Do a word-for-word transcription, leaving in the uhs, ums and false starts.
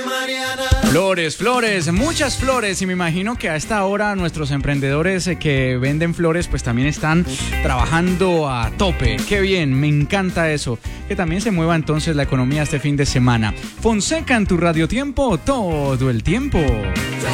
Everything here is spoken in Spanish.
Flores, flores, muchas flores, y me imagino que a esta hora nuestros emprendedores eh, que venden flores pues también están trabajando a tope. Qué bien, me encanta eso. Que también se mueva entonces la economía este fin de semana. Fonseca en tu Radio Tiempo todo el tiempo.